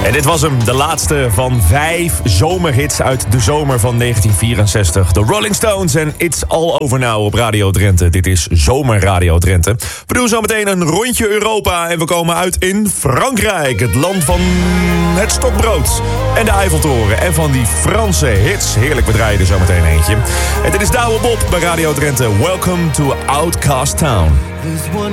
En dit was hem, de laatste van 5 zomerhits uit de zomer van 1964. De Rolling Stones en It's All Over Now op Radio Drenthe. Dit is Zomer Radio Drenthe. We doen zo meteen een rondje Europa en we komen uit in Frankrijk. Het land van het stokbrood en de Eiffeltoren. En van die Franse hits. Heerlijk, we draaien er zo meteen eentje. En dit is Douwe Bob bij Radio Drenthe. Welcome to Outcast Town.